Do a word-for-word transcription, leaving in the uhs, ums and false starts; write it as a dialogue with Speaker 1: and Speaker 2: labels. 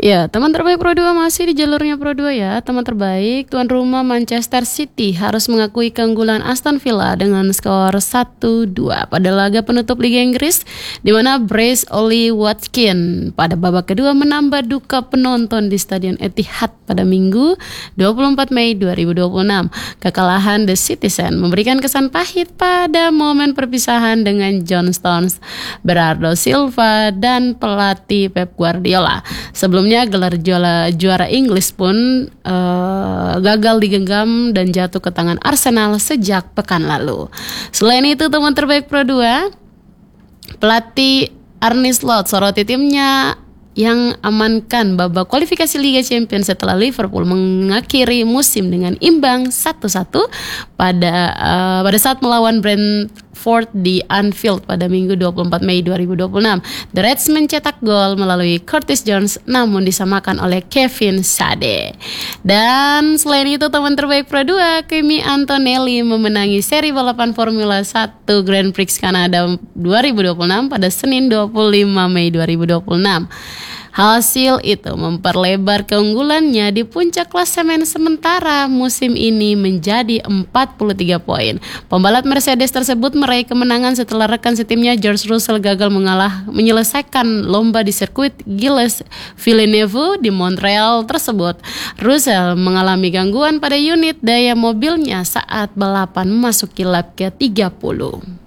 Speaker 1: Ya, teman terbaik Pro dua masih di jalurnya Pro dua ya. Teman terbaik, tuan rumah Manchester City harus mengakui keunggulan Aston Villa dengan skor satu dua pada laga penutup Liga Inggris, di mana Brace Ollie Watkins pada babak kedua menambah duka penonton di Stadion Etihad pada Minggu dua puluh empat Mei dua ribu dua puluh enam. Kekalahan The Citizen memberikan kesan pahit pada momen perpisahan dengan John Stones, Bernardo Silva, dan pelatih Pep Guardiola. Sebelumnya gelar juara, juara Inggris pun uh, gagal digenggam dan jatuh ke tangan Arsenal sejak pekan lalu. Selain itu, teman terbaik Pro dua, pelatih Arne Slot soroti timnya yang amankan babak kualifikasi Liga Champions setelah Liverpool mengakhiri musim dengan imbang satu satu pada uh, pada saat melawan Brentford di Anfield pada Minggu dua puluh empat Mei dua ribu dua puluh enam. The Reds mencetak gol melalui Curtis Jones namun disamakan oleh Kevin Sade. Dan selain itu, teman terbaik Pro dua, Kimi Antonelli memenangi seri balapan Formula satu Grand Prix Kanada dua ribu dua puluh enam pada Senin dua puluh lima Mei dua ribu dua puluh enam. Hasil itu memperlebar keunggulannya di puncak klasemen sementara musim ini menjadi empat puluh tiga poin. Pembalap Mercedes tersebut meraih kemenangan setelah rekan setimnya George Russell gagal mengalah menyelesaikan lomba di sirkuit Gilles Villeneuve di Montreal tersebut. Russell mengalami gangguan pada unit daya mobilnya saat balapan memasuki lap ke tiga puluh.